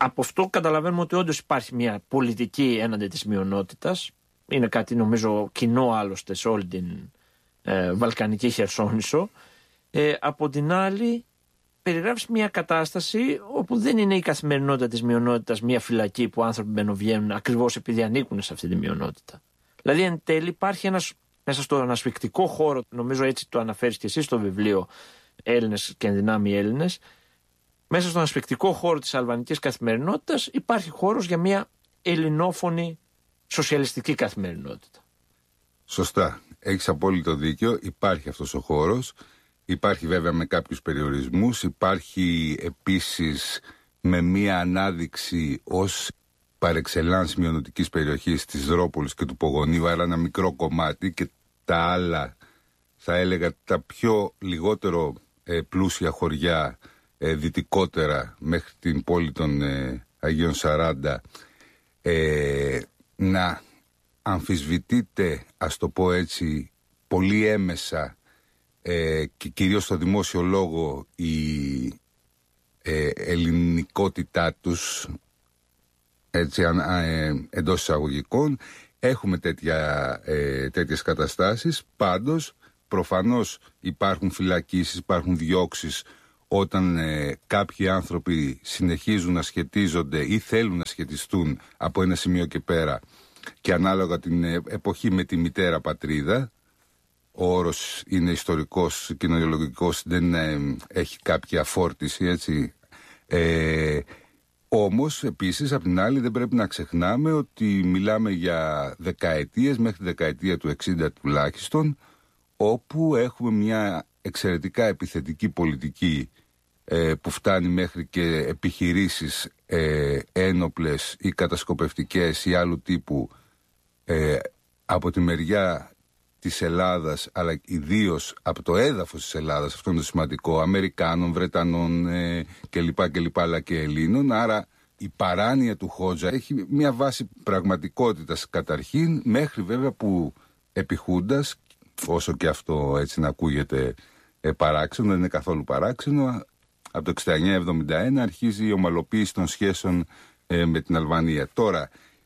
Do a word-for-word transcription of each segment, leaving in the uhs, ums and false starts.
Από αυτό καταλαβαίνουμε ότι όντως υπάρχει μια πολιτική έναντι της μειονότητας. Είναι κάτι νομίζω κοινό άλλωστε σε όλη την ε, Βαλκανική Χερσόνησο. Ε, από την άλλη περιγράφει μια κατάσταση όπου δεν είναι η καθημερινότητα της μειονότητας μια φυλακή που άνθρωποι μπαινοβγαίνουν ακριβώς επειδή ανήκουν σε αυτή τη μειονότητα. Δηλαδή εν τέλει υπάρχει ένας, μέσα στον ασφικτικό χώρο, νομίζω έτσι το αναφέρεις και εσύ στο βιβλίο Έλληνες και ενδυνάμει Έλληνες, μέσα στον ασφικτικό χώρο της αλβανικής καθημερινότητας υπάρχει χώρος για μια ελληνόφωνη σοσιαλιστική καθημερινότητα. Σωστά. Έχεις απόλυτο δίκιο. Υπάρχει αυτός ο χώρος. Υπάρχει βέβαια με κάποιους περιορισμούς. Υπάρχει επίσης με μια ανάδειξη ως παρεξελάνς μειονοτικής περιοχής της Δρόπολης και του Πογονίου, άρα ένα μικρό κομμάτι, και τα άλλα, θα έλεγα τα πιο λιγότερο ε, πλούσια χωριά ε, δυτικότερα μέχρι την πόλη των ε, Αγίων Σαράντα, ε, να αμφισβητείται, ας το πω έτσι, πολύ έμεσα ε, και κυρίως στο δημόσιο λόγο η ε, ελληνικότητά τους, έτσι, ε, εντός εισαγωγικών. Έχουμε τέτοια, ε, τέτοιες καταστάσεις. Πάντως προφανώς υπάρχουν φυλακίσεις, υπάρχουν διώξεις όταν ε, κάποιοι άνθρωποι συνεχίζουν να σχετίζονται ή θέλουν να σχετιστούν από ένα σημείο και πέρα, και ανάλογα την εποχή με τη μητέρα πατρίδα. Ο όρος είναι ιστορικός, κοινωνιολογικός, δεν ε, έχει κάποια φόρτιση, έτσι. Ε, όμως, επίσης, απ' την άλλη δεν πρέπει να ξεχνάμε ότι μιλάμε για δεκαετίες, μέχρι τη δεκαετία του εξήντα τουλάχιστον, όπου έχουμε μια εξαιρετικά επιθετική πολιτική ε, που φτάνει μέχρι και επιχειρήσεις ε, ένοπλες ή κατασκοπευτικές ή άλλου τύπου ε, από τη μεριά της Ελλάδας, αλλά ιδίως από το έδαφος της Ελλάδας, αυτό είναι το σημαντικό, Αμερικάνων, Βρετανών ε, κλπ, κλπ, αλλά και Ελλήνων. Άρα η παράνοια του Χότζα έχει μια βάση πραγματικότητας καταρχήν, μέχρι βέβαια που επιχούντας, όσο και αυτό έτσι να ακούγεται ε, παράξενο, δεν είναι καθόλου παράξενο, από το εξήντα εννιά εβδομήντα ένα αρχίζει η ομαλοποίηση των σχέσεων ε, με την Αλβανία. Τώρα,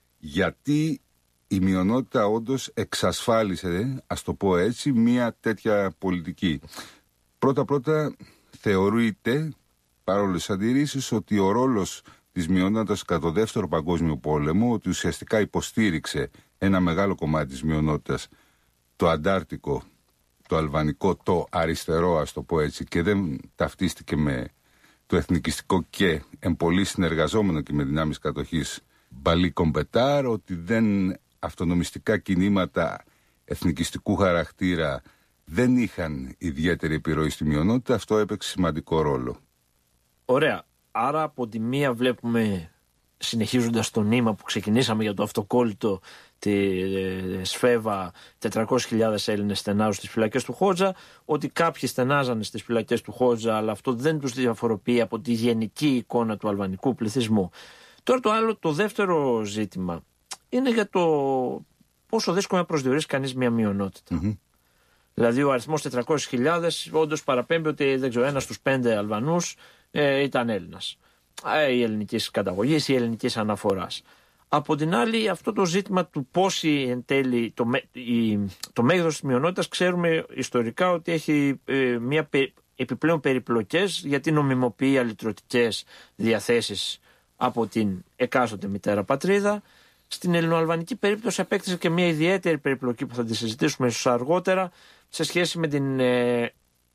γιατί η μειονότητα όντως εξασφάλισε, ας το πω έτσι, μια τέτοια πολιτική? Πρώτα-πρώτα θεωρείται, παρόλες τις αντιρρήσεις, ότι ο ρόλος της μειονότητας κατά το δεύτερο παγκόσμιο πόλεμο, ότι ουσιαστικά υποστήριξε ένα μεγάλο κομμάτι της μειονότητας, το αντάρτικο, το αλβανικό, το αριστερό, ας το πω έτσι, και δεν ταυτίστηκε με το εθνικιστικό και εμπολή συνεργαζόμενο και με δυνάμεις κατοχής Μπαλί Κομπετάρ, ότι δεν αυτονομιστικά κινήματα εθνικιστικού χαρακτήρα δεν είχαν ιδιαίτερη επιρροή στη μειονότητα. Αυτό έπαιξε σημαντικό ρόλο. Ωραία. Άρα από τη μία βλέπουμε, συνεχίζοντας το νήμα που ξεκινήσαμε για το αυτοκόλλητο, τη Σφέβα, τετρακόσιες χιλιάδες Έλληνες στενάζουν στις φυλακές του Χότζα, ότι κάποιοι στενάζανε στις φυλακές του Χότζα, αλλά αυτό δεν τους διαφοροποιεί από τη γενική εικόνα του αλβανικού πληθυσμού. Τώρα το άλλο, το δεύτερο ζήτημα, είναι για το πόσο δύσκολο να προσδιορίσει κανείς μια μειονότητα. Mm-hmm. Δηλαδή ο αριθμός τετρακόσιες χιλιάδες όντως παραπέμπει ότι, δεν ξέρω, ένας στους πέντε Αλβανούς ε, ήταν Έλληνας. Ε, η ελληνικής καταγωγής ή η ελληνικής αναφοράς. Από την άλλη, αυτό το ζήτημα του πόσοι εν τέλει το, η, το μέγεθος της μειονότητας, ξέρουμε ιστορικά ότι έχει ε, μια πε, επιπλέον περιπλοκές, γιατί νομιμοποιεί αλυτρωτικές διαθέσεις από την εκάστοτε μητέρα πατρίδα. Στην ελληνοαλβανική περίπτωση απέκτησε και μια ιδιαίτερη περιπλοκή που θα τη συζητήσουμε ίσως αργότερα, σε σχέση με την ε,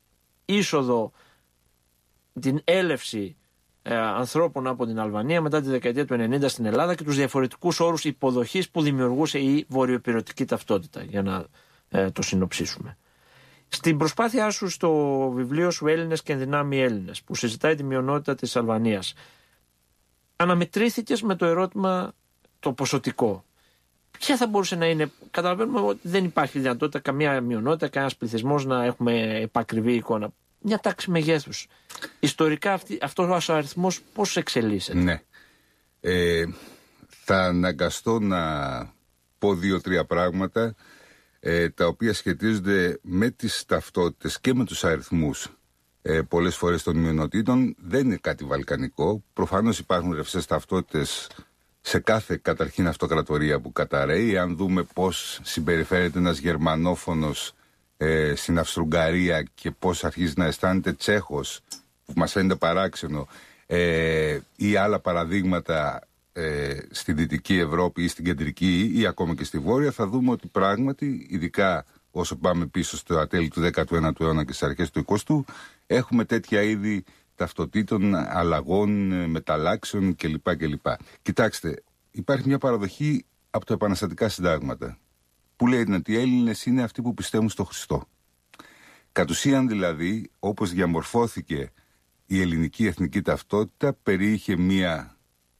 είσοδο, την έλευση ε, ανθρώπων από την Αλβανία μετά τη δεκαετία του ενενήντα στην Ελλάδα και τους διαφορετικούς όρους υποδοχής που δημιουργούσε η βορειοεπιρωτική ταυτότητα, για να ε, το συνοψίσουμε. Στην προσπάθειά σου στο βιβλίο σου Έλληνες και ενδυνάμει Έλληνες, που συζητάει τη μειονότητα της Αλβανίας, αναμετρήθηκες με το ερώτημα το ποσοτικό. Ποια θα μπορούσε να είναι? Καταλαβαίνουμε ότι δεν υπάρχει δυνατότητα καμία μειονότητα, κανένας πληθυσμός να έχουμε επακριβή εικόνα. Μια τάξη μεγέθους. Ιστορικά αυτή, αυτός ο αριθμός πώς εξελίσσεται? Ναι. Ε, θα αναγκαστώ να πω δύο-τρία πράγματα ε, τα οποία σχετίζονται με τις ταυτότητες και με τους αριθμούς ε, πολλές φορές των μειονοτήτων. Δεν είναι κάτι βαλκανικό. Προφανώς υπάρχουν ρευσές ταυτότητες σε κάθε καταρχήν αυτοκρατορία που καταραίει. Αν δούμε πώς συμπεριφέρεται ένας γερμανόφωνος ε, στην Αυστρουγγαρία και πώς αρχίζει να αισθάνεται Τσέχος, που μας φαίνεται παράξενο, ε, ή άλλα παραδείγματα ε, στη Δυτική Ευρώπη ή στην Κεντρική ή ακόμα και στη Βόρεια, θα δούμε ότι πράγματι, ειδικά όσο πάμε πίσω στο τέλη του δέκατου ένατου αιώνα και στις αρχές του εικοστού, έχουμε τέτοια είδη ταυτοτήτων, αλλαγών, μεταλλάξεων κλπ. κλπ. Κοιτάξτε, υπάρχει μια παραδοχή από τα επαναστατικά συντάγματα που λέει ότι οι Έλληνες είναι αυτοί που πιστεύουν στο Χριστό. Κατ' ουσίαν δηλαδή, όπως διαμορφώθηκε η ελληνική εθνική ταυτότητα, περιείχε μια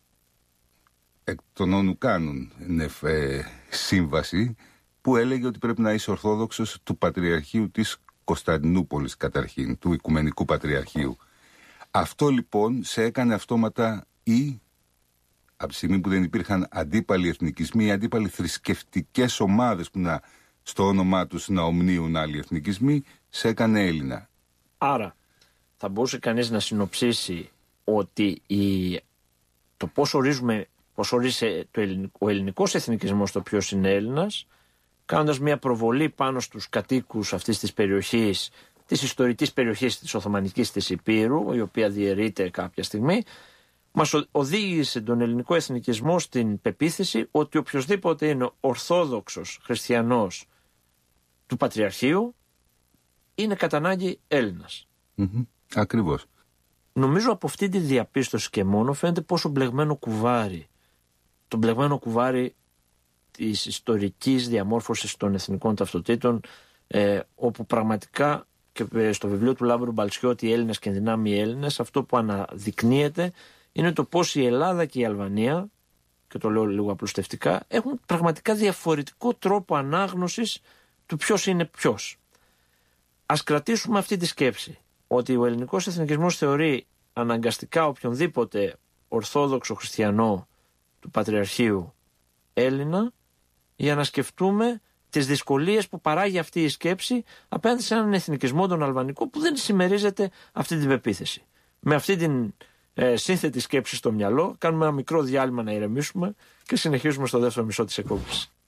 εκ των όνου κάνουν ε, σύμβαση που έλεγε ότι πρέπει να είσαι Ορθόδοξος του Πατριαρχείου της Κωνσταντινούπολης καταρχήν, του Οικουμενικού Πατριαρχείου. Αυτό λοιπόν σε έκανε αυτόματα ή από τη στιγμή που δεν υπήρχαν αντίπαλοι εθνικισμοί ή αντίπαλοι θρησκευτικές ομάδες που να, στο όνομά τους να ομνύουν άλλοι εθνικισμοί, σε έκανε Έλληνα. Άρα θα μπορούσε κανείς να συνοψίσει ότι η, το πώς ορίζουμε, πώς ορίζει το ελληνικό, ο ελληνικός εθνικισμός το ποιος είναι Έλληνας, κάνοντας μια προβολή πάνω στους κατοίκους αυτής της περιοχής, της ιστορικής περιοχής της Οθωμανικής της Υπήρου, η οποία διαιρείται κάποια στιγμή, μας οδήγησε τον ελληνικό εθνικισμό στην πεποίθηση ότι οποιοσδήποτε είναι ορθόδοξος χριστιανός του Πατριαρχείου είναι κατά ανάγκη Έλληνας. Mm-hmm. Ακριβώς. Νομίζω από αυτή τη διαπίστωση και μόνο φαίνεται πόσο μπλεγμένο κουβάρι, το μπλεγμένο κουβάρι της ιστορικής διαμόρφωσης των εθνικών ταυτοτήτων, ε, όπου πραγματικά και στο βιβλίο του Λαύρου Μπαλτσιώτη «Οι Έλληνες και ενδυνάμει Έλληνες», αυτό που αναδεικνύεται είναι το πώς η Ελλάδα και η Αλβανία, και το λέω λίγο απλουστευτικά, έχουν πραγματικά διαφορετικό τρόπο ανάγνωσης του ποιος είναι ποιος. Ας κρατήσουμε αυτή τη σκέψη, ότι ο ελληνικός εθνικισμός θεωρεί αναγκαστικά οποιονδήποτε ορθόδοξο χριστιανό του Πατριαρχείου Έλληνα, για να σκεφτούμε τις δυσκολίες που παράγει αυτή η σκέψη απέναντι σε έναν εθνικισμό τον αλβανικό που δεν συμμερίζεται αυτή την πεποίθηση. Με αυτή την ε, σύνθετη σκέψη στο μυαλό κάνουμε ένα μικρό διάλειμμα να ηρεμήσουμε και συνεχίζουμε στο δεύτερο μισό της εκπομπής.